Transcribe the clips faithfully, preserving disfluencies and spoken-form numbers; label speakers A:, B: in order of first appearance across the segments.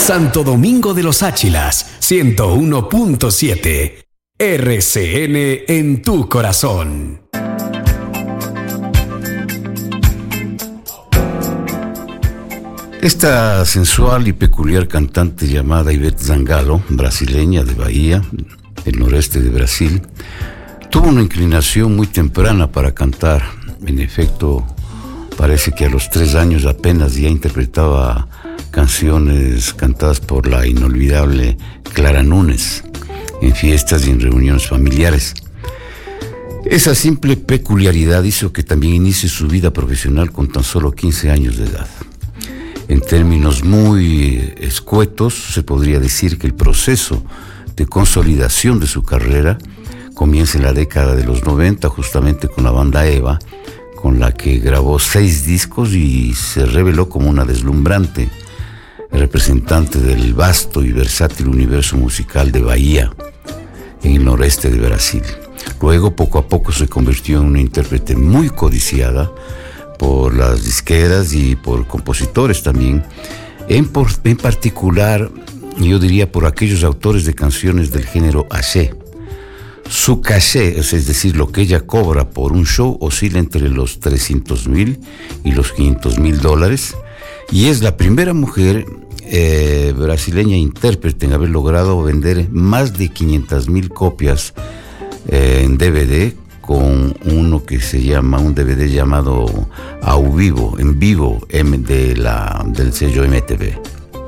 A: Santo Domingo de los Áchilas, ciento uno punto siete. R C N en tu corazón.
B: Esta sensual y peculiar cantante llamada Ivete Sangalo, brasileña de Bahía, del noreste de Brasil, tuvo una inclinación muy temprana para cantar. En efecto, parece que a los tres años apenas ya interpretaba canciones cantadas por la inolvidable Clara Núñez en fiestas y en reuniones familiares. Esa simple peculiaridad hizo que también inicie su vida profesional con tan solo quince años de edad. En términos muy escuetos, se podría decir que el proceso de consolidación de su carrera comienza en la década de los noventa, justamente con la banda Eva, con la que grabó seis discos y se reveló como una deslumbrante representante del vasto y versátil universo musical de Bahía, en el noreste de Brasil. Luego, poco a poco, se convirtió en una intérprete muy codiciada por las disqueras y por compositores también, en, por, en particular, yo diría, por aquellos autores de canciones del género axé. Su caché, es decir, lo que ella cobra por un show, oscila entre los trescientos mil y los quinientos mil dólares, y es la primera mujer eh, brasileña intérprete en haber logrado vender más de quinientas mil copias eh, en D V D, con uno que se llama, un D V D llamado Ao Vivo, en vivo, de la, del sello M T V.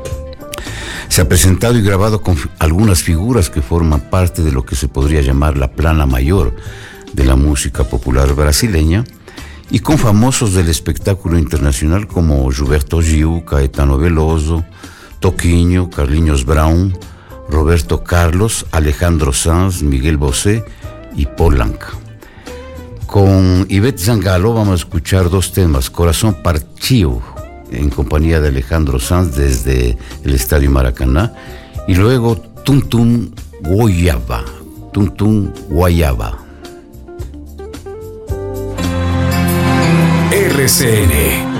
B: Se ha presentado y grabado con algunas figuras que forman parte de lo que se podría llamar la plana mayor de la música popular brasileña, y con famosos del espectáculo internacional como Gilberto Gil, Caetano Veloso, Toquinho, Carlinhos Brown, Roberto Carlos, Alejandro Sanz, Miguel Bosé y Paul Anka. Con Ivete Sangalo vamos a escuchar dos temas: Corazón Partido, en compañía de Alejandro Sanz desde el Estadio Maracaná, y luego Tum Tum Guayaba, Tum Tum Guayaba.
A: R C N